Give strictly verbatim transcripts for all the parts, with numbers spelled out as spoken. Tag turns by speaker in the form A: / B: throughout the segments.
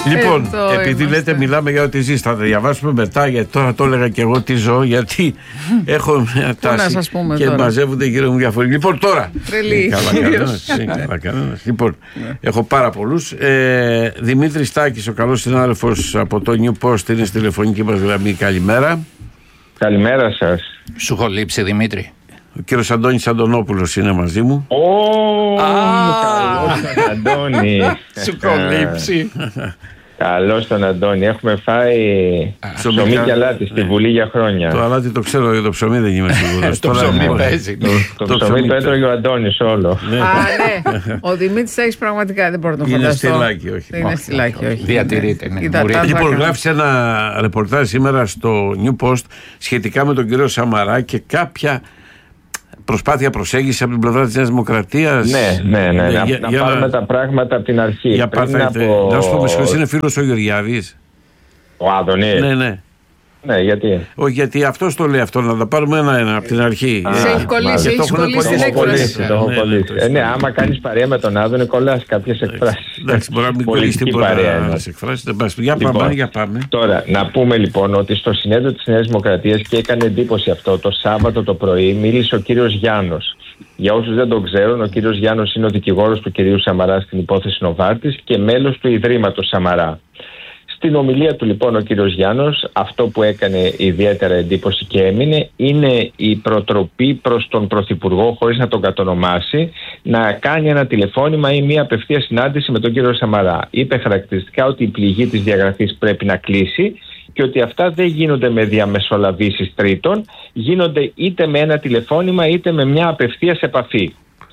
A: Λοιπόν, επειδή λέτε μιλάμε για ό,τι ζει, θα διαβάσουμε μετά, γιατί τώρα το έλεγα και εγώ τι ζω, γιατί έχω μια τάση και τώρα μαζεύονται γύρω μου διαφορετικοί. Λοιπόν, τώρα.
B: Τρελή.
A: Καλά κανένας. Λοιπόν, έχω πάρα πολλούς. Ε, Δημήτρης Τάκης, ο καλός συνάδελφος από το New Post, είναι στη τηλεφωνική μας γραμμή. Καλημέρα.
C: Καλημέρα σας.
D: Σου έχω λείψει, Δημήτρη?
A: Ο κύριος Αντώνης Αντωνόπουλος είναι μαζί μου.
C: Ω, καλώς τον Αντώνη.
D: Σου έχω λείψει.
C: Καλώς τον Αντώνη. Έχουμε φάει ψωμί και αλάτι στη Βουλή για χρόνια.
A: Το αλάτι το ξέρω, για το ψωμί δεν είμαι σίγουρος.
D: Το ψωμί παίζει.
C: Το ψωμί το έτρωγε ο Αντώνης όλο.
B: Α, ναι. Ο Δημήτρης Τάκης πραγματικά δεν μπορώ να το φανταστώ.
A: Είναι στυλάκι, όχι.
B: Είναι στυλάκι, όχι.
D: Διατηρείται.
A: Λοιπόν, γράφει ένα ρεπορτάζ σήμερα στο New Post σχετικά με τον κύριο Σαμαρά και κάποια προσπάθεια προσέγγιση από την πλευρά της Νέας Δημοκρατίας.
C: Ναι, ναι, ναι. Να, για, να για πάρουμε να... τα πράγματα από την αρχή.
A: Για πριν από... Να σου πω, με συγχωρείς, είναι φίλος ο Γεωργιάδης.
C: Ο Άδωνης.
A: Ναι, ναι.
C: Ναι, γιατί.
A: Όχι, γιατί αυτός το λέει αυτό, να τα πάρουμε ένα-ένα από την αρχή.
B: Σε έχει κολλήσει, έχει κολλήσει την έκφραση.
C: Ναι, άμα κάνεις παρέα με τον Άδωνη, κολλάς κάποιες εκφράσεις.
A: Εντάξει, μπορεί να μην κολλήσει τίποτα να σε εκφράσεις. Για πάμε, για πάμε.
C: Τώρα, να πούμε λοιπόν ότι στο συνέδριο της Νέας Δημοκρατίας, και έκανε εντύπωση αυτό, το Σάββατο το πρωί μίλησε ο κύριος Γιάννος. Για όσους δεν τον ξέρουν, ο κύριος Γιάννος είναι ο δικηγόρος του κυρίου Σαμαρά στην υπόθεση Νοβάρτης και μέλος του Ιδρύματος Σαμαρά. Στην ομιλία του λοιπόν ο κύριος Γιάννος, αυτό που έκανε ιδιαίτερα εντύπωση και έμεινε, είναι η προτροπή προς τον Πρωθυπουργό, χωρίς να τον κατονομάσει, να κάνει ένα τηλεφώνημα ή μια απευθεία συνάντηση με τον κύριο Σαμαρά. Είπε χαρακτηριστικά ότι η πληγή της διαγραφής πρέπει να κλείσει και ότι αυτά δεν γίνονται με διαμεσολαβήσεις τρίτων, γίνονται είτε με ένα τηλεφώνημα είτε με μια απευθείας επαφή.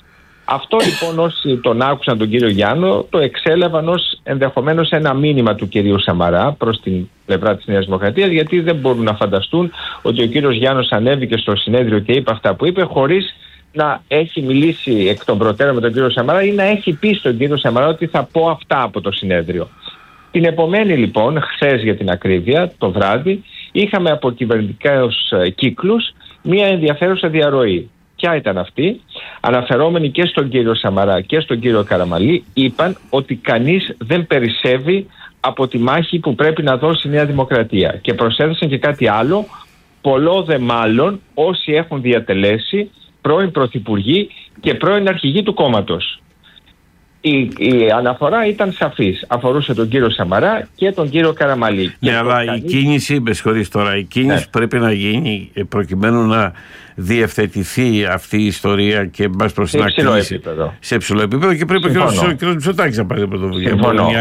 C: Αυτό λοιπόν όσοι τον άκουσαν τον κύριο Γιάννο το εξέλαβαν ως ενδεχομένως ένα μήνυμα του κυρίου Σαμαρά προς την πλευρά της Νέας Δημοκρατίας, γιατί δεν μπορούν να φανταστούν ότι ο κύριος Γιάννος ανέβηκε στο συνέδριο και είπε αυτά που είπε χωρίς να έχει μιλήσει εκ των προτέρων με τον κύριο Σαμαρά ή να έχει πει στον κύριο Σαμαρά ότι θα πω αυτά από το συνέδριο. Την επομένη λοιπόν, χθες για την ακρίβεια, το βράδυ, είχαμε από κυβερνητικούς κύκλους μία ενδιαφέρουσα διαρροή. Ποια ήταν αυτή? Αναφερόμενοι και στον κύριο Σαμαρά και στον κύριο Καραμαλή, είπαν ότι κανείς δεν περισσεύει από τη μάχη που πρέπει να δώσει η Νέα Δημοκρατία. Και προσέθεσαν και κάτι άλλο, πολλό δε μάλλον όσοι έχουν διατελέσει πρώην πρωθυπουργοί και πρώην αρχηγοί του κόμματος. Η, η αναφορά ήταν σαφής. Αφορούσε τον κύριο Σαμαρά και τον κύριο Καραμαλή.
A: Ναι, και αλλά κανείς... η κίνηση, με συγχωρείς τώρα, η κίνηση ναι. πρέπει να γίνει προκειμένου να διευθετηθεί αυτή η ιστορία και μπας προς την ακρίβεια σε υψηλό επίπεδο και πρέπει Συμφωνώ. και ο κ. Μητσοτάκης να πάρει την πρωτοβουλία.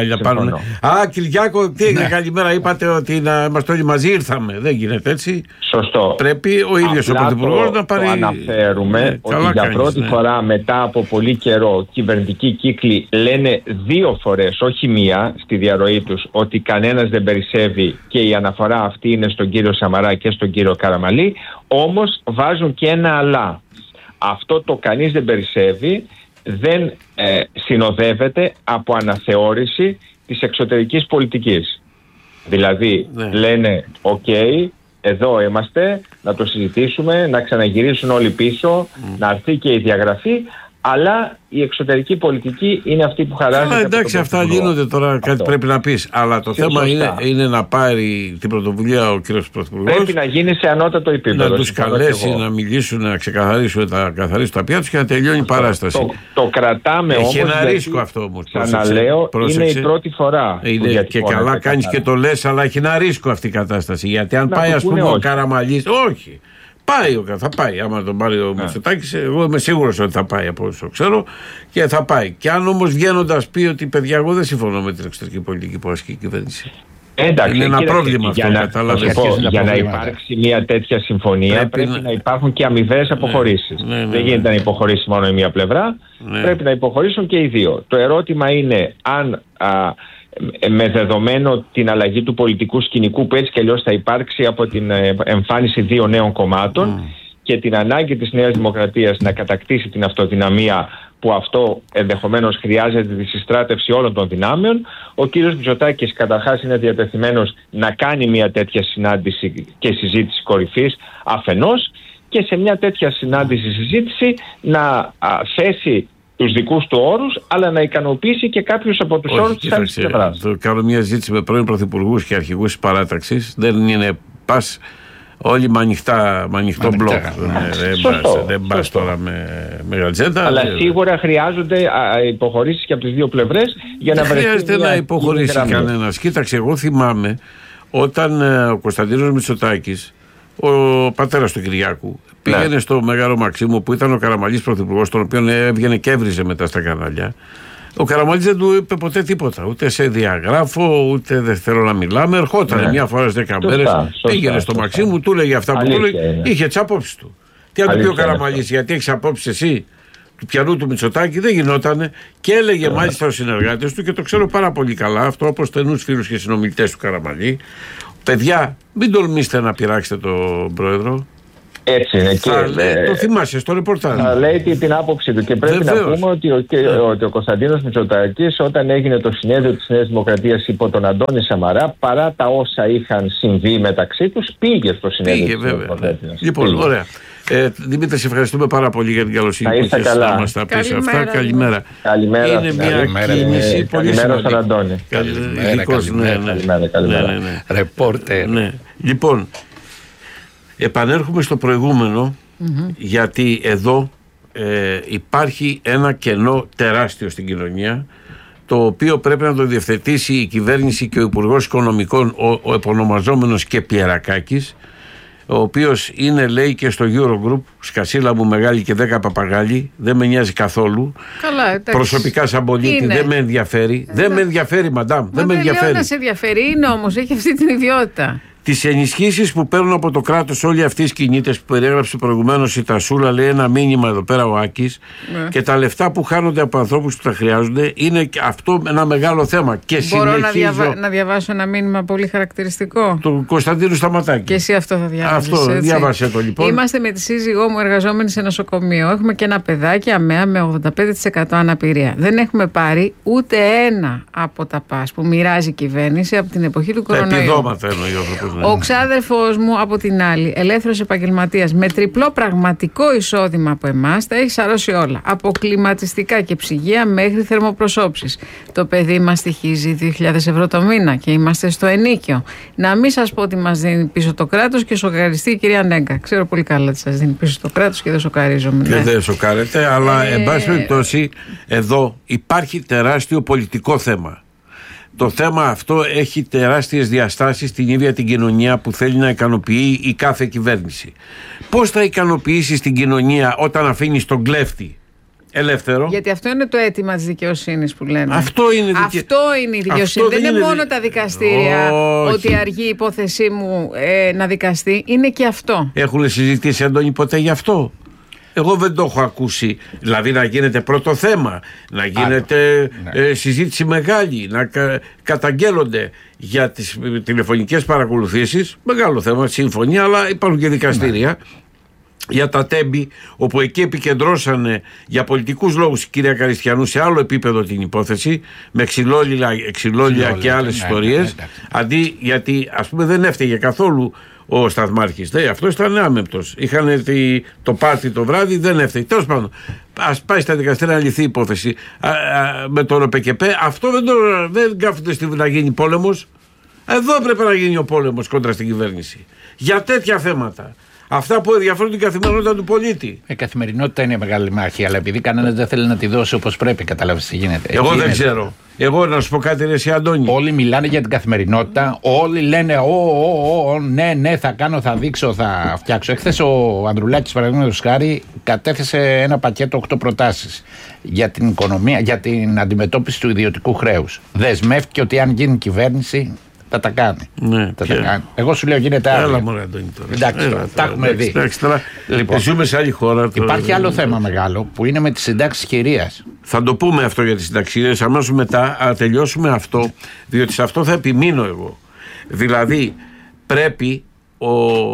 A: Α, Κυριάκο, τι έγινε, ναι. καλημέρα, είπατε ότι να είμαστε όλοι μαζί, ήρθαμε. Δεν γίνεται έτσι.
C: Σωστό.
A: Πρέπει ο ίδιος ο πρωθυπουργός να πάρει.
C: Το αναφέρουμε ναι, ότι για κάνεις, πρώτη ναι. φορά μετά από πολύ καιρό κυβερνητικοί κύκλοι λένε δύο φορές, όχι μία, στη διαρροή τους, ότι κανένας δεν περισσεύει και η αναφορά αυτή είναι στον κύριο Σαμαρά και στον κύριο Καραμαλή. Όμως βάζουν και ένα αλλά. Αυτό το κανείς δεν περισσεύει δεν ε, συνοδεύεται από αναθεώρηση της εξωτερικής πολιτικής. Δηλαδή ναι. λένε οκ, okay, εδώ είμαστε, να το συζητήσουμε, να ξαναγυρίσουν όλοι πίσω, mm. να έρθει και η διαγραφή, αλλά η εξωτερική πολιτική είναι αυτή που χαράζεται.
A: Αλλά εντάξει, αυτά γίνονται τώρα, αυτό. Κάτι πρέπει να πεις. Αλλά το Σωστά. θέμα είναι, είναι να πάρει την πρωτοβουλία ο κύριος Πρωθυπουργός.
C: Πρέπει να γίνει σε ανώτατο επίπεδο.
A: Να τους καλέσει, να μιλήσουν, να ξεκαθαρίσουν τα, καθαρίσουν τα πια τους και να τελειώνει η παράσταση.
C: Το, το κρατάμε όμως.
A: Έχει ένα ρίσκο αυτό όμως.
C: Ξαναλέω, είναι η πρώτη φορά.
A: Είναι και καλά κάνεις και το λες, αλλά έχει ένα ρίσκο αυτή η κατάσταση. Γιατί αν πάει, ας πούμε, ο Καραμαλής. Όχι. Πάει, θα πάει. Άμα τον πάρει ο Μητσοτάκης, εγώ είμαι σίγουρος ότι θα πάει από όσο ξέρω και θα πάει. Και αν όμως βγαίνοντας πει ότι παιδιά, εγώ δεν συμφωνώ με την εξωτερική πολιτική που ασκεί η κυβέρνηση.
C: Εντάξει,
A: είναι ένα
C: κύριε,
A: πρόβλημα
C: για
A: αυτό.
C: Να, κατάλαβες. Πω, για να υπάρξει μια τέτοια συμφωνία πρέπει, πρέπει να... να υπάρχουν και αμοιβαίες αποχωρήσεις. Ναι, ναι, ναι, δεν γίνεται να υποχωρήσει μόνο η μία πλευρά. Ναι. Πρέπει να υποχωρήσουν και οι δύο. Το ερώτημα είναι αν. Α, με δεδομένο την αλλαγή του πολιτικού σκηνικού που έτσι και αλλιώς θα υπάρξει από την εμφάνιση δύο νέων κομμάτων mm. και την ανάγκη της Νέας Δημοκρατίας να κατακτήσει την αυτοδυναμία που αυτό ενδεχομένως χρειάζεται τη συστράτευση όλων των δυνάμεων, ο κύριος Μητσοτάκης καταρχάς είναι διατεθειμένος να κάνει μια τέτοια συνάντηση και συζήτηση κορυφής αφενός και σε μια τέτοια συνάντηση συζήτηση να α, θέσει τους δικούς του όρους, αλλά να ικανοποιήσει και κάποιους από τους όρους της άλλης πλευράς.
A: Το κάνω μια ζήτηση με πρώην πρωθυπουργούς και αρχηγούς της παράταξης. Δεν είναι πας όλοι με, ανοιχτά, με ανοιχτό μπλοκ. Δεν πας τώρα με, με γατζέτα.
C: Αλλά σίγουρα χρειάζονται υποχωρήσεις και από τις δύο πλευρές για να βρεθεί.
A: Δεν χρειάζεται να υποχωρήσει κανένας. Κοίταξε, εγώ θυμάμαι όταν ο Κωνσταντίνος Μητσοτάκης, ο πατέρας του Κυριάκου, πήγαινε ναι. στο Μέγαρο Μαξίμου που ήταν ο Καραμαλής πρωθυπουργός, τον οποίο έβγαινε και έβριζε μετά στα κανάλια. Ο Καραμαλής δεν του είπε ποτέ τίποτα. Ούτε σε διαγράφω, ούτε δεν θέλω να μιλάμε. Ερχόταν ναι. μια φορά στις δέκα μέρες, πήγαινε στο Μαξίμου, του έλεγε αυτά που του έλεγε. Είχε τις απόψεις του. Τι αν του πει ο Καραμαλής, γιατί έχεις απόψεις εσύ του πιανού του Μητσοτάκη, δεν γινότανε. Και έλεγε yeah. μάλιστα στους συνεργάτες του, και το ξέρω πάρα πολύ καλά αυτό από στενούς φίλους και συνομιλητές του Καραμαλή. Παιδιά, μην τολμήσετε να πειράξετε τον πρόεδρο.
C: Έτσι είναι.
A: Θα και, λέει, ε, το θυμάσαι στο ρεπορτάζ.
C: Θα λέει την, την άποψη του. Και πρέπει Βεβαίως. να πούμε ότι ο, και, ότι ο Κωνσταντίνος Μητσοτάκης, όταν έγινε το συνέδριο της Νέας Δημοκρατίας υπό τον Αντώνη Σαμαρά, παρά τα όσα είχαν συμβεί μεταξύ τους, πήγε στο συνέδριο
A: πήγε,
C: της
A: Νέας Δημοκρατίας. Λοιπόν, πήγε. Ωραία. Ε, Δημήτρη, σε ευχαριστούμε πάρα πολύ για την καλοσύνη που έχεις να μας τα πεις αυτά. Καλημέρα.
C: Καλημέρα.
A: Είναι μια κίνηση πολύ σημαντική.
C: Καλημέρα στον Αντώνη.
A: Καλημέρα.
D: Ρεπόρτερ.
A: Λοιπόν, επανέρχομαι στο προηγούμενο, mm-hmm. γιατί εδώ ε, υπάρχει ένα κενό τεράστιο στην κοινωνία, το οποίο πρέπει να το διευθετήσει η κυβέρνηση και ο Υπουργός Οικονομικών, ο, ο επωνομαζόμενος και Πιερακάκης, ο οποίος είναι, λέει, και στο Eurogroup, σκασίλα μου μεγάλη και δέκα παπαγάλοι, δεν με νοιάζει καθόλου.
B: Καλά, εντάξει.
A: Προσωπικά σαν πολίτη δεν με ενδιαφέρει. Ε, δεν με ενδιαφέρει, μαντάμ. Δεν με ενδιαφέρει.
B: Δεν σε ενδιαφέρει, είναι όμως, έχει αυτή την ιδιότητα.
A: Τις ενισχύσεις που παίρνουν από το κράτος όλοι αυτοί οι κινήτες που περιέγραψε προηγουμένως η Τασούλα, λέει ένα μήνυμα εδώ πέρα ο Άκης, ναι. και τα λεφτά που χάνονται από ανθρώπους που τα χρειάζονται, είναι αυτό ένα μεγάλο θέμα. Και
B: μπορώ
A: συνεχίζω...
B: να, διαβα... να διαβάσω ένα μήνυμα πολύ χαρακτηριστικό.
A: Του Κωνσταντίνου Σταματάκη.
B: Και εσύ αυτό θα διαβάσεις.
A: Αυτό, έτσι. Διάβασε το λοιπόν.
B: Είμαστε με τη σύζυγό μου εργαζόμενοι σε νοσοκομείο. Έχουμε και ένα παιδάκι αμαία με ογδόντα πέντε τοις εκατό αναπηρία. Δεν έχουμε πάρει ούτε ένα από τα πας που μοιράζει η κυβέρνηση από την εποχή του κορονοϊού.
A: Επιδόματα εννοεί ο άνθρωπος.
B: Ο ξάδερφός μου από την άλλη, ελεύθερος επαγγελματίας, με τριπλό πραγματικό εισόδημα από εμάς, τα έχει σαρώσει όλα. Από κλιματιστικά και ψυγεία μέχρι θερμοπροσώψεις. Το παιδί μας στοιχίζει δύο χιλιάδες ευρώ το μήνα και είμαστε στο ενίκιο. Να μην σας πω ότι μας δίνει πίσω το κράτος και σοκαριστεί η κυρία Νέγκα. Ξέρω πολύ καλά ότι σας δίνει πίσω το κράτος και δεν σοκαρίζομαι.
A: Και
B: ναι.
A: δεν σοκάρετε, αλλά ε... εν πάση περιπτώσει εδώ υπάρχει τεράστιο πολιτικό θέμα. Το θέμα αυτό έχει τεράστιες διαστάσεις στην ίδια την κοινωνία που θέλει να ικανοποιεί η κάθε κυβέρνηση. Πώς θα ικανοποιήσεις την κοινωνία όταν αφήνεις τον κλέφτη ελεύθερο?
B: Γιατί αυτό είναι το αίτημα της δικαιοσύνης που λένε.
A: Αυτό είναι, δικαι...
B: αυτό είναι η δικαιοσύνη. Δεν, δεν είναι, είναι μόνο τα δικαστήρια. Όχι. Ότι αργεί η υπόθεσή μου ε, να δικαστεί. Είναι και αυτό.
A: Έχουν συζητήσει, Αντώνη, ποτέ γι' αυτό? Εγώ δεν το έχω ακούσει. Δηλαδή να γίνεται πρώτο θέμα, να γίνεται ναι. ε, συζήτηση μεγάλη, να κα, καταγγέλλονται για τις τηλεφωνικές παρακολουθήσεις. Μεγάλο θέμα, συμφωνία, αλλά υπάρχουν και δικαστήρια. Ναι. Για τα τέμπη, όπου εκεί επικεντρώσανε για πολιτικούς λόγους η κυρία Καριστιανού σε άλλο επίπεδο την υπόθεση, με ξυλόλια, ξυλόλια και άλλες ναι, ιστορίες, ναι, ναι, ναι. αντί γιατί ας πούμε δεν έφταιγε καθόλου ο σταθμάρχης. Ναι, αυτό ήταν άμεμπτος. Είχαν το πάρτι το βράδυ, δεν έφταιγε. Τέλος πάντων, ας πάει στα δικαστήρια να λυθεί η υπόθεση. Α, α, με τον ΟΠΕΚΕΠΕ, αυτό δεν, το, δεν κάθονται στη, να γίνει πόλεμος. Εδώ έπρεπε να γίνει ο πόλεμος κόντρα στην κυβέρνηση. Για τέτοια θέματα. Αυτά που ενδιαφέρουν την καθημερινότητα του πολίτη.
D: Η καθημερινότητα είναι μεγάλη μάχη, αλλά επειδή κανένας δεν θέλει να τη δώσει όπως πρέπει, καταλάβεις τι γίνεται.
A: Εγώ
D: Εκεί
A: δεν
D: είναι...
A: ξέρω. Εγώ να σου πω κάτι, ρε εσύ Αντώνη.
D: Όλοι μιλάνε για την καθημερινότητα, όλοι λένε ο, ο, ο, ναι, ναι, θα κάνω, θα δείξω, θα φτιάξω. Εχθές ο Ανδρουλάκης, παραδείγματος χάρη, κατέθεσε ένα πακέτο οκτώ προτάσεις για την οικονομία, για την αντιμετώπιση του ιδιωτικού χρέους. Δεσμεύτηκε ότι αν γίνει κυβέρνηση. Θα τα κάνει.
A: Ναι,
D: θα τα κάνει. Εγώ σου λέω γίνεται άλλο.
A: Έλα μωρέ Αντώνη τώρα.
D: Εντάξει, Έλα, τα έχουμε δει.
A: Εντάξει, τώρα, λοιπόν, ζούμε σε άλλη χώρα.
D: Υπάρχει άλλο θέμα μεγάλο που είναι με τις συντάξεις χειρίας.
A: Θα το πούμε αυτό για τις συντάξεις χειρίας. Αμέσως μετά να τελειώσουμε αυτό, διότι σε αυτό θα επιμείνω εγώ. Δηλαδή πρέπει ο,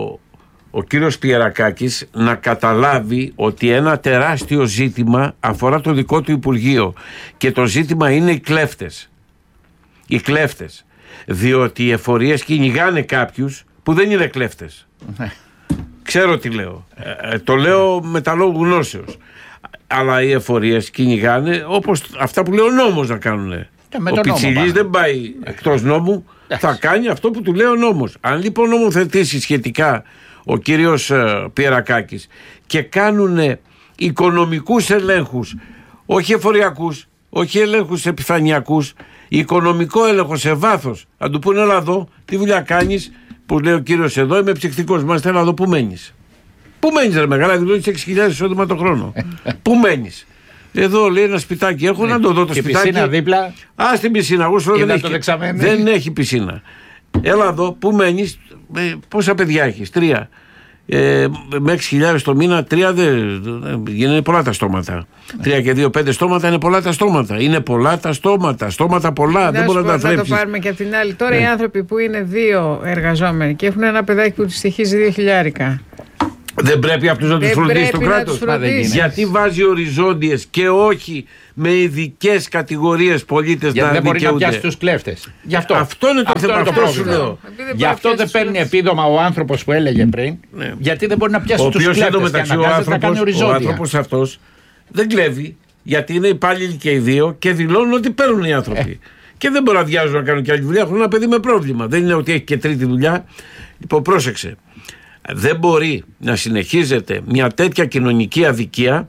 A: ο κύριος Πιερακάκης να καταλάβει ότι ένα τεράστιο ζήτημα αφορά το δικό του Υπουργείο. Και το ζήτημα είναι οι κλέφτες. Οι κλέφτες. Διότι οι εφορίες κυνηγάνε κάποιους που δεν είναι κλέφτες. Ξέρω τι λέω. Ε, το λέω με τα λόγου γνώσεως. Αλλά οι εφορίες κυνηγάνε όπως αυτά που λέει ο νόμος να κάνουν. Ο Πιτσιλής δεν πάει εκτός νόμου, θα κάνει αυτό που του λέει ο νόμος. Αν λοιπόν νομοθετήσει σχετικά ο κύριος Πιερακάκης και κάνουν οικονομικούς ελέγχους, όχι εφοριακούς, όχι ελέγχους επιφανειακούς, οικονομικό έλεγχο σε βάθος, να του πούνε έλα εδώ, τι δουλειά κάνεις, που λέει ο κύριος εδώ, είμαι ψυχτικός, μας έλα εδώ, πού μένεις. Πού μένεις ρε μεγάλα, δηλώνεις έξι χιλιάδες εισόδημα το χρόνο. Πού μένεις. Εδώ λέει ένα σπιτάκι έχω, να το δω το
D: και
A: σπιτάκι.
D: Πισίνα δίπλα.
A: Α, στην πισίνα, εγώ σου λέω δεν, έχει, δεν έχει πισίνα. Έλα εδώ, πού μένεις, ε, πόσα παιδιά έχεις, τρία. Ε, με έξι χιλιάδες το μήνα, τρία δεν είναι πολλά τα στόματα. Τρία και δύο, πέντε στόματα είναι πολλά τα στόματα. Είναι πολλά τα στόματα. Στόματα πολλά, δεν μπορεί να τα θρέψεις.
B: Να το πάρουμε και από την άλλη. Τώρα ναι. Οι άνθρωποι που είναι δύο εργαζόμενοι και έχουν ένα παιδάκι που τους στοιχίζει δύο χιλιάρικα.
A: Δεν πρέπει αυτούς να τους φροντίσει το κράτος. Γιατί βάζει οριζόντιες και όχι με ειδικές κατηγορίες πολίτες να δικαιούνται.
D: Δεν μπορεί να πιάσει τους κλέφτες. Γι' αυτό.
A: Αυτό είναι το αυτό θέμα. Αυτό σου λέω.
D: Γι' αυτό δεν παίρνει επίδομα ο άνθρωπος που έλεγε πριν. Ναι. Γιατί δεν μπορεί να πιάσει τους κλέφτες.
A: Μεταξύ, ο άνθρωπος, ο άνθρωπος αυτός δεν κλέβει. Γιατί είναι υπάλληλοι και οι δύο και δηλώνουν ότι παίρνουν οι άνθρωποι. Ε. Και δεν μπορεί να αδειάζουν να κάνουν και άλλη δουλειά. Έχουν ένα παιδί με πρόβλημα. Δεν είναι ότι έχει και τρίτη δουλειά. Λοιπόν, πρόσεξε. Δεν μπορεί να συνεχίζεται μια τέτοια κοινωνική αδικία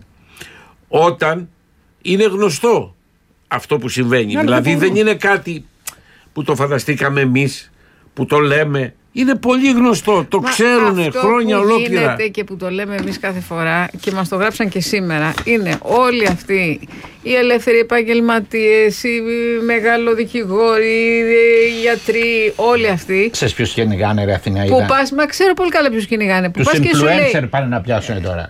A: όταν είναι γνωστό αυτό που συμβαίνει. Να, δηλαδή δεν είναι κάτι που το φανταστήκαμε εμείς, που το λέμε. Είναι πολύ γνωστό, το ξέρουν χρόνια
B: που
A: ολόκληρα.
B: Γίνεται και που το λέμε εμείς κάθε φορά και μας το γράψαν και σήμερα, είναι όλοι αυτοί οι ελεύθεροι επαγγελματίες, οι μεγαλοδικηγόροι, οι γιατροί, όλοι αυτοί.
D: Ξέρεις ποιους κυνηγάνε ρε Αθηναίδα?
B: Που πας, μα ξέρω πολύ καλά ποιους κυνηγάνε.
D: Τους influencer πάνε να πιάσουν τώρα.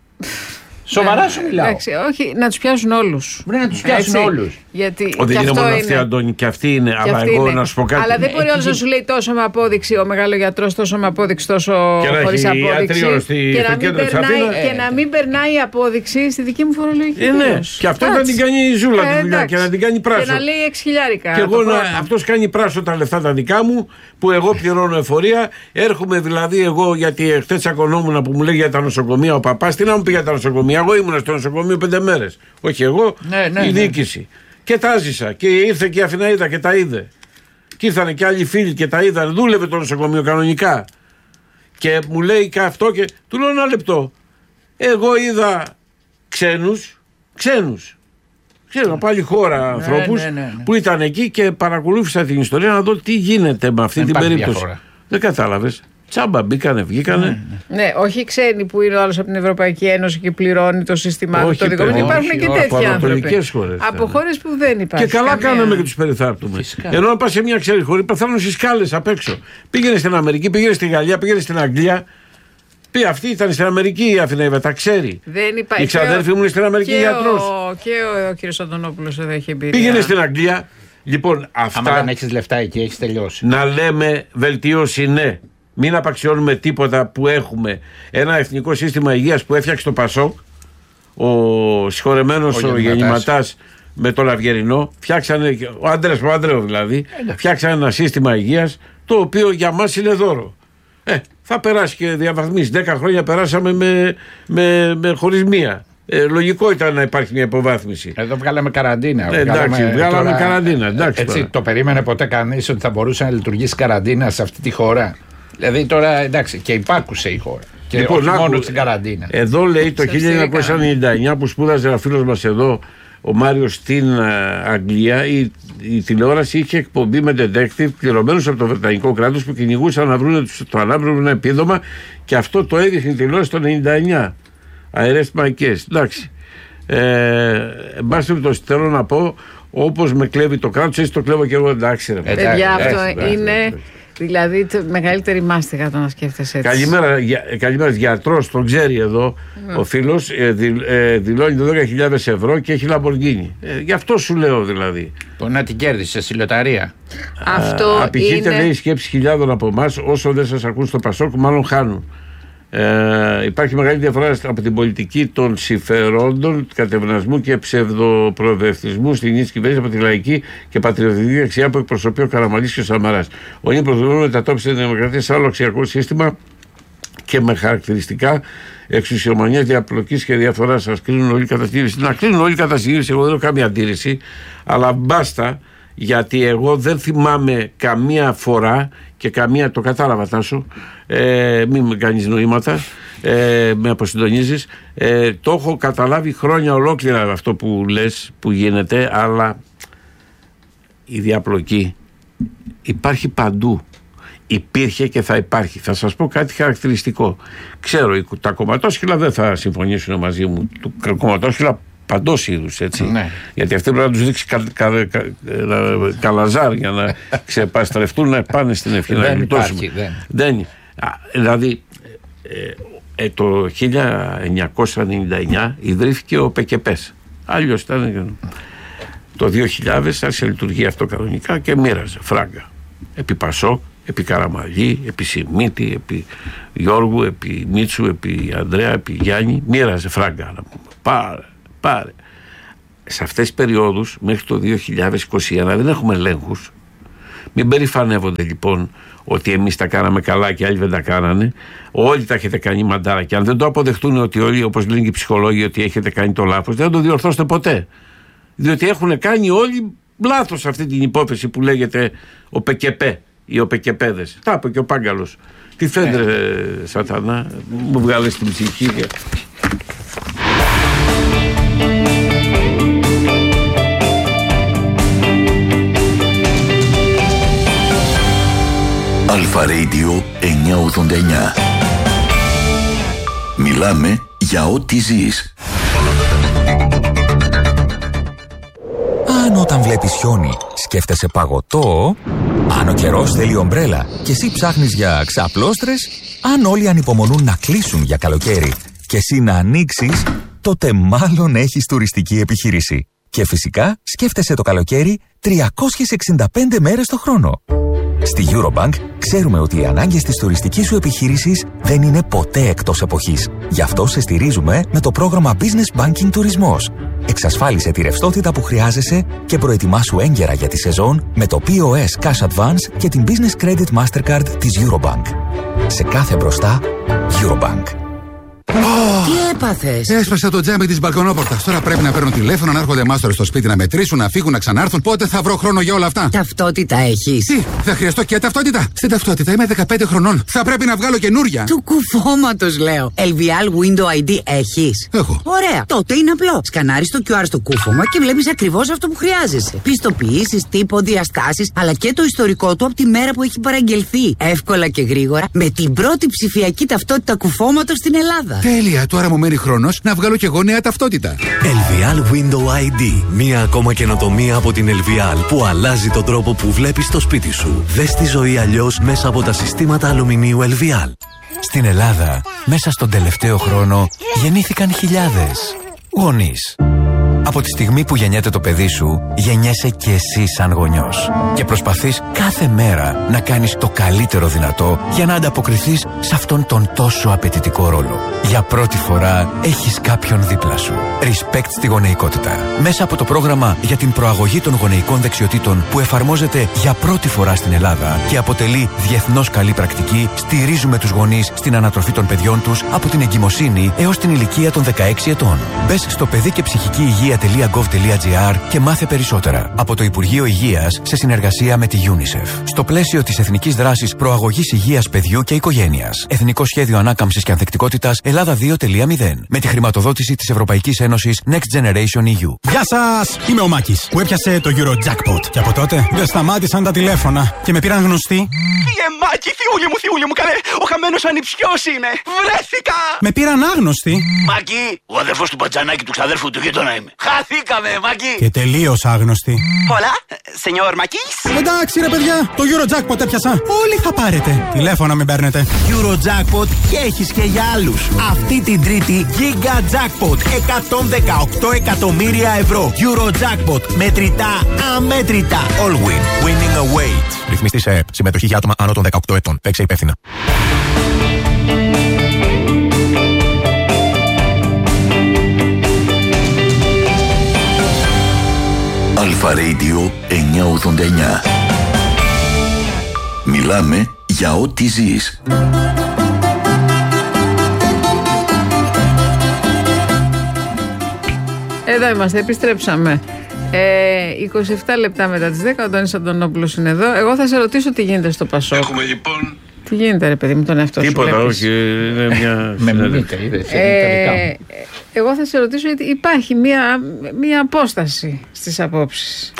D: Σοβαρά σου μιλάω.
B: Εντάξει, όχι, να τους πιάσουν όλους.
D: Πρέπει να τους πιάσουν όλους.
B: Γιατί
A: ότι είναι μόνο αυτοί, Αντώνη, και αυτοί είναι. Αλλά εγώ είναι. Να σου πω κάτι.
B: Αλλά δεν μπορεί όλος να σου λέει τόσο με απόδειξη, ο μεγάλο γιατρός τόσο με απόδειξη, τόσο χωρίς απόδειξη. Και να, μην περνάει, και να μην περνάει η απόδειξη στη δική μου φορολογική.
A: Ε, ναι. Και αυτό να την κάνει η Ζούλα τη δουλειά και να την κάνει πράσο.
B: Και να λέει έξι χιλιάρικα.
A: Και εγώ αυτό κάνει πράσο τα λεφτά τα δικά μου που εγώ πληρώνω εφορία. Έρχομαι δηλαδή εγώ γιατί χτες τσακωνόμουν που μου λέει για τα νοσοκομεία ο παπάς. Τι να μου πει για τα νοσοκομεία? Εγώ ήμουν στο νοσοκομείο πέντε μέρες. Όχι εγώ, ναι, ναι, η διοίκηση. Ναι. Και τα ζήσα. Και ήρθε και η Αθηναίδα και τα είδε. Και ήρθαν και άλλοι φίλοι και τα είδαν. Δούλευε το νοσοκομείο κανονικά. Και μου λέει και αυτό και του λέω ένα λεπτό. Εγώ είδα ξένους, ξένους. Ξέρω πάλι χώρα ανθρώπους ναι, ναι, ναι, ναι. που ήταν εκεί και παρακολούθησα την ιστορία να δω τι γίνεται με αυτή δεν την περίπτωση. Διαφορά. Δεν κατάλαβες. Τσάμπα μπήκανε, βγήκανε.
B: Ναι, ναι, όχι οι ξένοι που είναι ο άλλος από την Ευρωπαϊκή Ένωση και πληρώνει το σύστημά του το δικό. Υπάρχουν και τέτοιοι άνθρωποι.
A: Χώρες,
B: από χώρες που δεν υπάρχουν.
A: Και καλά καμία... κάναμε και τους περιθάρτουμε. Φυσικά. Ενώ να πας σε μια ξένη χώρα, πεθάνουν στις σκάλες απ' έξω. Πήγαινε στην Αμερική, πήγαινε στη Γαλλία, πήγαινε στην Αγγλία. Πει, αυτή ήταν στην Αμερική η Αθηναίδα, τα ξέρει.
B: Δεν υπάρχει.
A: Η ξαδέρφη μου είναι στην Αμερική γιατρός.
B: Και ο, ο κύριος Αντωνόπουλος εδώ έχει εμπειρία.
A: Πήγαινε στην Αγγλία. Λοιπόν, αυτά.
D: Άμα δεν έχεις λεφτά εκεί, έχεις τελειώσει.
A: Να λέμε βελτίωση, ναι. Μην απαξιώνουμε τίποτα που έχουμε. Ένα εθνικό σύστημα υγείας που έφτιαξε το Πασόκ, ο συγχωρεμένος ο, ο Γεννηματάς με τον Αυγερινό, φτιάξανε, ο Άντρας Παπανδρέου δηλαδή, ε, φτιάξανε ένα σύστημα υγείας το οποίο για μας είναι δώρο. Ε, θα περάσει και διαβαθμίσει. Δέκα χρόνια περάσαμε με, με, με χωρίς μία. Ε, λογικό ήταν να υπάρχει μια υποβάθμιση.
D: Εδώ βγάλαμε καραντίνα.
A: Ε, εντάξει, βγάλαμε τώρα, καραντίνα. Εντάξει,
D: έτσι,
A: τώρα.
D: Το περίμενε ποτέ κανείς ότι θα μπορούσε να λειτουργήσει καραντίνα σε αυτή τη χώρα? Δηλαδή τώρα εντάξει, και υπάκουσε η χώρα. Και λοιπόν, όχι μόνο στην καραντίνα.
A: Εδώ λέει το χίλια εννιακόσια ενενήντα εννιά που σπούδαζε ένα φίλος μας εδώ, ο Μάριος, στην Αγγλία, η, η τηλεόραση είχε εκπομπή με detective πληρωμένους από το Βρετανικό κράτος που κυνηγούσαν να βρουν το ανάπτυμα επίδομα και αυτό το έδειχνε η τηλεόραση το ενενήντα εννιά. I rest my case. Εντάξει. Ε, εν πάση περιπτώσει, θέλω να πω, όπως με κλέβει το κράτος, έτσι το κλέβω και εγώ. Εντάξει, ρε
B: παιδιά, αυτό είναι. Δηλαδή, το μεγαλύτερη μάστιγα το να σκέφτεσαι έτσι.
A: Καλημέρα, καλημέρα γιατρός, τον ξέρει εδώ mm. ο φίλος, ε, δη, ε, δηλώνει δώδεκα χιλιάδες ευρώ και έχει Λαμποργκίνι. Ε, γι' αυτό σου λέω δηλαδή.
D: Που να την κέρδισε στη λοταρία.
B: Αυτό
A: απηχείτε,
B: είναι...
A: λέει, σκέψη χιλιάδων από εμάς, όσο δεν σας ακούν στο Πασόκ, μάλλον χάνουν. Ε, υπάρχει μεγάλη διαφορά από την πολιτική των συμφερόντων, κατευνασμού και ψευδοπροοδευτισμού στην ίδια κυβέρνηση από τη λαϊκή και πατριωτική δεξιά που εκπροσωπεί ο Καραμανλής και ο Σαμαράς. Ο ίδιος πρωθυπουργός μετατόπισε την δημοκρατία σε άλλο αξιακό σύστημα και με χαρακτηριστικά εξουσιομανίας, διαπλοκής και διαφθοράς. Σας κρίνουν όλοι κατά σύγκριση. Να κρίνουν όλοι κατά σύγκριση, εγώ δεν έχω καμία αντίρρηση, αλλά μπάστα, γιατί εγώ δεν θυμάμαι καμία φορά και καμία, το κατάλαβα Τάσο, ε, μην με κάνεις νοήματα, ε, με αποσυντονίζεις, ε, το έχω καταλάβει χρόνια ολόκληρα αυτό που λες που γίνεται, αλλά η διαπλοκή υπάρχει παντού. Υπήρχε και θα υπάρχει. Θα σας πω κάτι χαρακτηριστικό. Ξέρω, τα κομματόσχυλα δεν θα συμφωνήσουν μαζί μου. Τα κομματόσχυλα παντός είδους, έτσι. Ναι. Γιατί αυτοί πρέπει να τους δείξει κα, κα, κα, καλαζάρ για να ξεπαστρευτούν, να πάνε στην ευχή να γλιτώσουν. Δεν. Δηλαδή, ε, ε, το χίλια εννιακόσια ενενήντα εννιά ιδρύθηκε ο ΠΚΠΕΣ. Αλλιώς ήταν. Το δύο χιλιάδες άρχισε λειτουργεί αυτό κανονικά και μοίραζε φράγκα. Επί Πασόκ, επί Καραμαλή, επί Σιμίτη, επί Γιώργου, επί Μίτσου, επί Ανδρέα, επί Γιάννη. Μοίραζε φράγκα. Πάρε, πάρε. Σε αυτές τις περιόδους, μέχρι το δύο χιλιάδες είκοσι ένα, δεν έχουμε ελέγχους. Μην περηφανεύονται λοιπόν ότι εμείς τα κάναμε καλά και άλλοι δεν τα κάνανε. Όλοι τα έχετε κάνει μαντάρα. Και αν δεν το αποδεχτούν ότι όλοι, όπως λένε και οι ψυχολόγοι, ότι έχετε κάνει το λάθος, δεν θα το διορθώσετε ποτέ. Διότι έχουν κάνει όλοι λάθος αυτή την υπόθεση που λέγεται ο ΠΚΠ ή ο ΠΚΠέδες. Τα είπε και ο Πάγκαλος. Τι θέλετε, ε. σατανά, μου βγάλες την ψυχή.
E: Αλφα Radio εννιακόσια ογδόντα εννιά. Μιλάμε για ό,τι ζεις. Αν όταν βλέπεις χιόνι σκέφτεσαι παγωτό, αν ο καιρός θέλει ομπρέλα και εσύ ψάχνεις για ξαπλώστρες, αν όλοι ανυπομονούν να κλείσουν για καλοκαίρι και εσύ να ανοίξεις, τότε μάλλον έχεις τουριστική επιχείρηση. Και φυσικά σκέφτεσαι το καλοκαίρι τριακόσιες εξήντα πέντε μέρες το χρόνο. Στη Eurobank ξέρουμε ότι οι ανάγκες της τουριστικής σου επιχείρησης δεν είναι ποτέ εκτός εποχής. Γι' αυτό σε στηρίζουμε με το πρόγραμμα Business Banking Τουρισμός. Εξασφάλισε τη ρευστότητα που χρειάζεσαι και προετοιμάσου έγκαιρα για τη σεζόν με το πι ο ες Cash Advance και την Business Credit Mastercard της Eurobank. Σε κάθε μπροστά, Eurobank.
F: Τι έπαθες?
G: Έσπασα το τζάμι της μπαλκονόπορτας. Τώρα πρέπει να παίρνω τηλέφωνο, να έρχονται μάστορες στο σπίτι να μετρήσουν, να φύγουν, να ξανάρθουν. Πότε θα βρω χρόνο για όλα αυτά?
F: Ταυτότητα έχεις?
G: Τι, θα χρειαστώ και ταυτότητα? Στην ταυτότητα είμαι δεκαπέντε χρονών. Θα πρέπει να βγάλω καινούρια.
F: Του κουφώματος λέω. ελ βι ελ Window άι ντι έχεις?
G: Έχω.
F: Ωραία. Τότε είναι απλό. Σκανάρεις το κιου αρ στο κούφωμα και βλέπεις ακριβώς αυτό που χρειάζεσαι. Πιστοποιήσεις, τύπο, διαστάσεις, αλλά και το ιστορικό του από τη μέρα που έχει παραγγελθεί. Εύκολα και γρήγορα με την πρώτη ψηφιακή ταυτότητα κουφώματος στην Ελλάδα.
G: Τέλεια, τώρα μου μένει χρόνος να βγάλω κι εγώ νέα ταυτότητα.
H: ελ βι ελ Window άι ντι. Μία ακόμα καινοτομία από την ελ βι ελ που αλλάζει τον τρόπο που βλέπεις το σπίτι σου. Δες τη ζωή αλλιώς μέσα από τα συστήματα αλουμινίου ελ βι ελ.
E: Στην Ελλάδα, μέσα στον τελευταίο χρόνο, γεννήθηκαν χιλιάδες γονείς. Από τη στιγμή που γεννιέται το παιδί σου, γεννιέσαι και εσύ σαν γονιός. Και προσπαθείς κάθε μέρα να κάνεις το καλύτερο δυνατό για να ανταποκριθείς σε αυτόν τον τόσο απαιτητικό ρόλο. Για πρώτη φορά έχεις κάποιον δίπλα σου. Respect στη γονεϊκότητα. Μέσα από το πρόγραμμα για την προαγωγή των γονεϊκών δεξιοτήτων που εφαρμόζεται για πρώτη φορά στην Ελλάδα και αποτελεί διεθνώς καλή πρακτική, στηρίζουμε τους γονείς στην ανατροφή των παιδιών τους από την εγκυμοσύνη έως την ηλικία των δεκαέξι ετών. Μπες στο παιδί και ψυχική υγεία .gov.gr και μάθε περισσότερα από το Υπουργείο Υγείας σε συνεργασία με τη UNICEF. Στο πλαίσιο της Εθνικής Δράσης Προαγωγής Υγείας Παιδιού και Οικογένειας. Εθνικό Σχέδιο Ανάκαμψης και Ανθεκτικότητας Ελλάδα δύο κόμμα μηδέν. Με τη χρηματοδότηση της Ευρωπαϊκής Ένωσης Next Generation ι γιου.
I: Γεια σας! Είμαι ο Μάκης που έπιασε το Eurojackpot. Και από τότε δεν σταμάτησαν τα τηλέφωνα και με πήραν γνωστοί.
J: Κύριε Μάκη, θιούλη μου, θιούλη μου, καλέ! Ο χαμένος ανιψιός είμαι! Βρέθηκα!
I: Με πήραν άγνωστοι.
J: Μάκη, ο αδερφός του Μπατζανάκη του ξαδέρφου του γείτονα είμαι. Χαθήκαμε, Μάκη!
I: Και τελείως άγνωστοι.
J: Hola, señor Μάκης.
I: Εντάξει ρε παιδιά, το Eurojackpot έπιασα. Όλοι θα πάρετε. Τηλέφωνα μην παίρνετε.
K: Eurojackpot και έχεις και για άλλους. Αυτή την Τρίτη Giga Jackpot εκατόν δεκαοκτώ εκατομμύρια ευρώ. Eurojackpot. Μετρητά, αμέτρητα.
L: All win. Winning awaits. Ρυθμιστή σε ΕΕΠ. Συμμετοχή για άτομα άνω των δεκαοκτώ ετών. Παίξε υπεύθυνα.
E: Αλφα Radio εννιακόσια ογδόντα εννιά. Μιλάμε για ό,τι ζεις.
B: Εδώ είμαστε, επιστρέψαμε. Ε, είκοσι επτά λεπτά μετά τις δέκα, ο Αντώνης Αντωνόπουλος είναι εδώ. Εγώ θα σε ρωτήσω τι γίνεται στο Πασόκ.
A: Έχουμε λοιπόν.
B: Τι γίνεται, ρε παιδί μου, τον εαυτό σου.
A: Τίποτα, όχι. Είναι μια.
D: Με μιμείτε, είδες.
B: Ε, εγώ θα σε ρωτήσω γιατί υπάρχει μια, μια απόσταση στις απόψεις.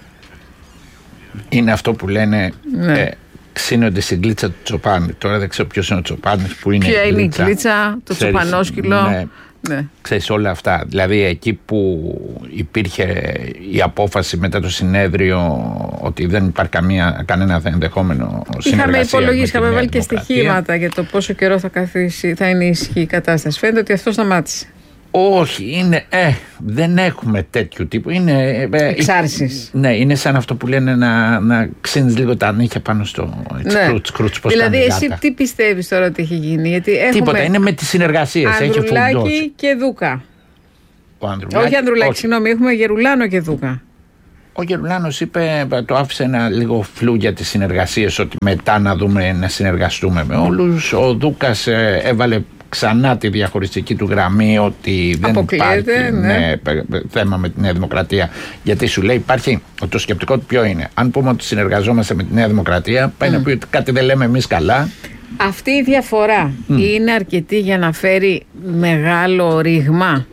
D: Είναι αυτό που λένε.
B: Ναι.
D: Ε, ξύνονται στην κλίτσα του Τσοπάνη. Τώρα δεν ξέρω ποιος είναι ο Τσοπάνης, που είναι.
B: Ποια
D: η
B: είναι η
D: κλίτσα,
B: κλίτσα, το τσοπανόσκυλο.
D: Ναι.
B: Ναι.
D: Ξέρεις όλα αυτά. Δηλαδή εκεί που υπήρχε η απόφαση μετά το συνέδριο ότι δεν υπάρχει καμία, κανένα ενδεχόμενο συνεργασία.
B: Είχαμε υπολογίσει, είχαμε βάλει και στοιχήματα για το πόσο καιρό θα, καθίσει, θα είναι ισχύει η κατάσταση. Φαίνεται ότι αυτό σταμάτησε.
D: Όχι, είναι, ε, δεν έχουμε τέτοιου τύπου. Είναι, ε,
B: εξάρσεις.
D: Ναι, είναι σαν αυτό που λένε να, να ξύνεις λίγο τα νύχια πάνω στο σκρούτς, σκρούτς, πώς
B: δηλαδή εσύ
D: γάτα.
B: Τι πιστεύεις τώρα ότι έχει γίνει? Γιατί έχουμε
D: τίποτα, είναι με τις συνεργασίες.
B: Ανδρουλάκη και Δούκα.
D: Ο Ανδρουλάκη,
B: όχι Ανδρουλάκη,
D: όχι.
B: συγγνώμη, έχουμε Γερουλάνο και Δούκα.
D: Ο Γερουλάνος είπε, το άφησε ένα λίγο φλού για τις συνεργασίες, ότι μετά να δούμε να συνεργαστούμε με όλους. Ο Δούκας ε, έβαλε ξανά τη διαχωριστική του γραμμή ότι δεν υπάρχει
B: ναι.
D: Ναι, θέμα με τη Νέα Δημοκρατία. Γιατί σου λέει υπάρχει, το σκεπτικό του ποιο είναι? Αν πούμε ότι συνεργαζόμαστε με τη Νέα Δημοκρατία, πάει mm. να πει ότι κάτι δεν λέμε εμείς καλά.
B: Αυτή η διαφορά mm. είναι αρκετή για να φέρει μεγάλο ρήγμα?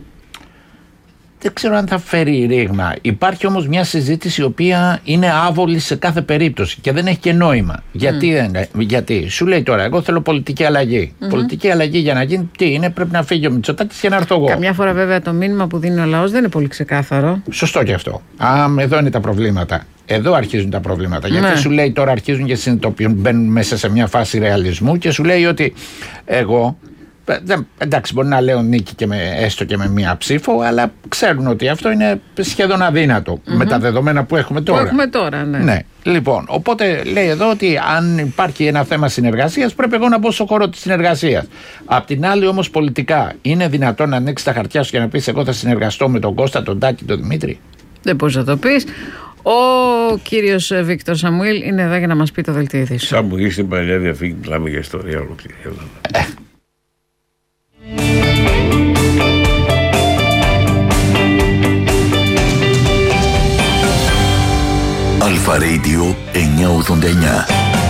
D: Δεν ξέρω αν θα φέρει ρήγμα. Υπάρχει όμως μια συζήτηση η οποία είναι άβολη σε κάθε περίπτωση και δεν έχει και νόημα. Γιατί, mm. δεν, γιατί σου λέει τώρα, εγώ θέλω πολιτική αλλαγή. Mm-hmm. Πολιτική αλλαγή για να γίνει τι είναι? Πρέπει να φύγει ο Μητσοτάκης και να έρθω εγώ.
B: Καμιά φορά βέβαια το μήνυμα που δίνει ο λαός δεν είναι πολύ ξεκάθαρο.
D: Σωστό και αυτό. Α, εδώ είναι τα προβλήματα. Εδώ αρχίζουν τα προβλήματα. Ναι. Γιατί σου λέει τώρα αρχίζουν και συνειδητοποιούν, μπαίνουν μέσα σε μια φάση ρεαλισμού και σου λέει ότι εγώ. Εντάξει, μπορεί να λέω νίκη και με, έστω και με μία ψήφο, αλλά ξέρουν ότι αυτό είναι σχεδόν αδύνατο mm-hmm. με τα δεδομένα που έχουμε τώρα.
B: Που έχουμε τώρα, ναι.
D: ναι. Λοιπόν, οπότε λέει εδώ ότι αν υπάρχει ένα θέμα συνεργασίας, πρέπει εγώ να μπω στο χώρο της συνεργασίας. Απ' την άλλη, όμως, πολιτικά, είναι δυνατόν να ανοίξει τα χαρτιά σου και να πεις: εγώ θα συνεργαστώ με τον Κώστα, τον Τάκη, τον Δημήτρη?
B: Δεν μπορείς να το πεις. Ο κύριος Βίκτορ Σαμουήλ είναι εδώ για να μας πει το δελτίο ειδήσεων.
A: Σαμουήλ στην Παλιά Διαθήκη, μιλάμε για ιστορία ολόκληρη.
M: Αλφα Radio εννιακόσια ογδόντα εννιά.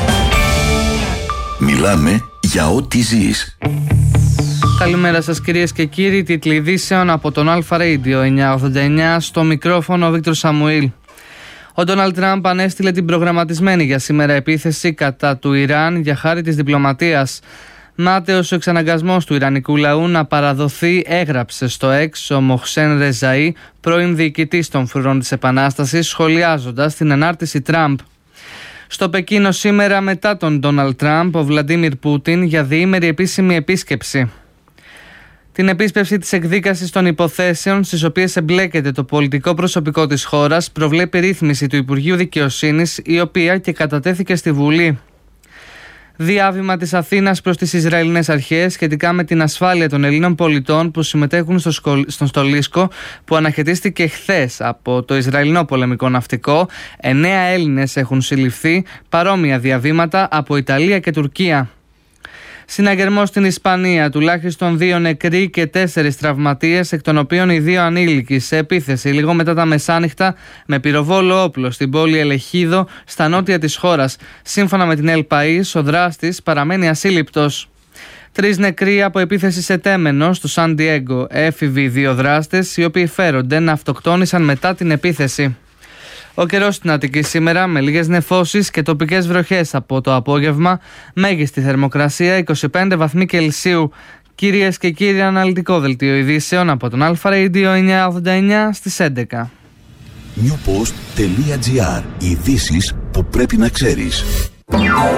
M: Μιλάμε για ό,τι ζεις.
N: Καλημέρα σας κυρίες και κύριοι, τίτλοι ειδήσεων από τον Αλφα Radio εννιακόσια ογδόντα εννιά, στο μικρόφωνο ο Βίκτορ Σαμουήλ. Ο Ντόναλντ Τραμπ ανέστειλε την προγραμματισμένη για σήμερα επίθεση κατά του Ιράν για χάρη της διπλωματίας. Μάταιος ο εξαναγκασμός του Ιρανικού λαού να παραδοθεί, έγραψε στο X ο Μοχσέν Ρεζαΐ, πρώην διοικητής των φρουρών της Επανάστασης, σχολιάζοντας την ανάρτηση Τραμπ. Στο Πεκίνο σήμερα, μετά τον Ντόναλντ Τραμπ, ο Βλαντίμιρ Πούτιν για διήμερη επίσημη επίσκεψη. Την επίσκεψη της εκδίκασης των υποθέσεων στις οποίες εμπλέκεται το πολιτικό προσωπικό της χώρας προβλέπει ρύθμιση του Υπουργείου Δικαιοσύνης, η οποία και κατατέθηκε στη Βουλή. Διάβημα της Αθήνας προς τις Ισραηλινές αρχές σχετικά με την ασφάλεια των Ελλήνων πολιτών που συμμετέχουν στο σκολ... στον Στολίσκο, που αναχαιτίστηκε χθες από το Ισραηλινό πολεμικό ναυτικό. Εννέα Έλληνες έχουν συλληφθεί, παρόμοια διαβήματα από Ιταλία και Τουρκία. Συναγερμός στην Ισπανία, τουλάχιστον δύο νεκροί και τέσσερις τραυματίες, εκ των οποίων οι δύο ανήλικοι, σε επίθεση λίγο μετά τα μεσάνυχτα με πυροβόλο όπλο στην πόλη Ελεχίδο, στα νότια της χώρας. Σύμφωνα με την El País, ο δράστης παραμένει ασύλληπτος. Τρεις νεκροί από επίθεση σε τέμενο στο Σαν Ντιέγκο, έφηβοι δύο δράστες, οι οποίοι φέρονται να αυτοκτόνησαν μετά την επίθεση. Ο καιρός στην Αττική σήμερα με λίγες νεφώσεις και τοπικές βροχές από το απόγευμα, μέγιστη θερμοκρασία είκοσι πέντε βαθμοί Κελσίου. Κυρίες και κύριοι, αναλυτικό δελτίο ειδήσεων από τον Αλφα Radio εννιακόσια ογδόντα εννιά στις έντεκα.
M: newpost.gr. Ειδήσεις που πρέπει να ξέρεις.